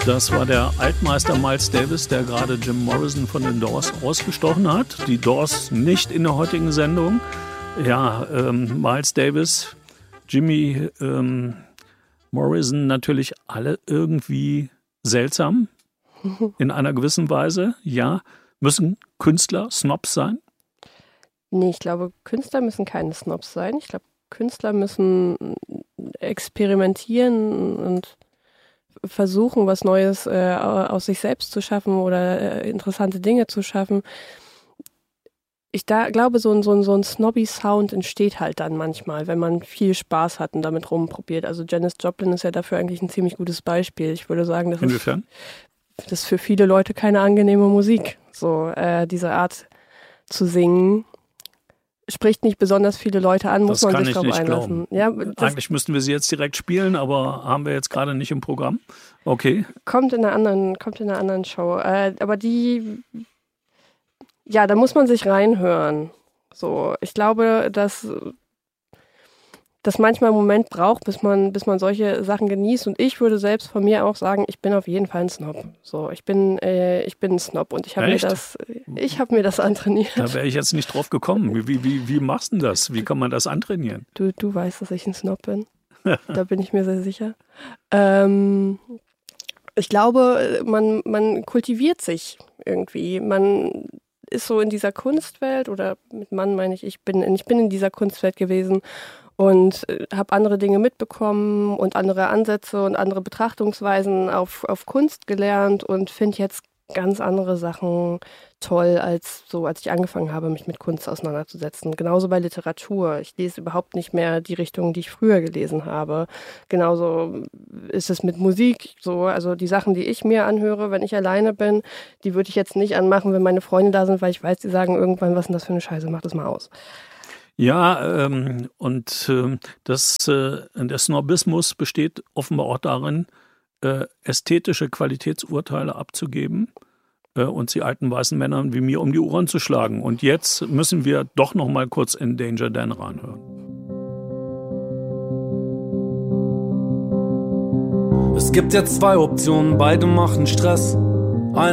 Das war der Altmeister Miles Davis, der gerade Jim Morrison von den Doors ausgestochen hat. Die Doors nicht in der heutigen Sendung. Ja, Miles Davis, Jimmy Morrison, natürlich alle irgendwie seltsam in einer gewissen Weise. Ja, müssen Künstler Snobs sein? Nee, ich glaube, Künstler müssen keine Snobs sein. Ich glaube, Künstler müssen experimentieren und versuchen, was Neues aus sich selbst zu schaffen oder interessante Dinge zu schaffen. Ich glaube, so ein Snobby-Sound entsteht halt dann manchmal, wenn man viel Spaß hat und damit rumprobiert. Also Janis Joplin ist ja dafür eigentlich ein ziemlich gutes Beispiel. Ich würde sagen, das ist für viele Leute keine angenehme Musik. So diese Art zu singen spricht nicht besonders viele Leute an, muss man sich darauf einlassen. Ja, eigentlich müssten wir sie jetzt direkt spielen, aber haben wir jetzt gerade nicht im Programm. Okay. Kommt in einer anderen Show. Aber da muss man sich reinhören. So, ich glaube, dass manchmal einen Moment braucht, bis man solche Sachen genießt. Und ich würde selbst von mir auch sagen, ich bin auf jeden Fall ein Snob. So, ich bin ein Snob und ich habe mir das antrainiert. Da wäre ich jetzt nicht drauf gekommen. Wie machst du denn das? Wie kann man das antrainieren? Du weißt, dass ich ein Snob bin. Da bin ich mir sehr sicher. Ich glaube, man kultiviert sich irgendwie. Man ist so in dieser Kunstwelt, oder mit Mann meine ich bin in dieser Kunstwelt gewesen und habe andere Dinge mitbekommen und andere Ansätze und andere Betrachtungsweisen auf Kunst gelernt und finde jetzt ganz andere Sachen toll, als ich angefangen habe, mich mit Kunst auseinanderzusetzen. Genauso bei Literatur. Ich lese überhaupt nicht mehr die Richtung, die ich früher gelesen habe. Genauso ist es mit Musik so. Also die Sachen, die ich mir anhöre, wenn ich alleine bin, die würde ich jetzt nicht anmachen, wenn meine Freunde da sind, weil ich weiß, die sagen irgendwann, was ist denn das für eine Scheiße, mach das mal aus. Ja, der Snobismus besteht offenbar auch darin, ästhetische Qualitätsurteile abzugeben und sie alten weißen Männern wie mir um die Ohren zu schlagen. Und jetzt müssen wir doch noch mal kurz in Danger Dan reinhören. Es gibt jetzt 2 Optionen, beide machen Stress.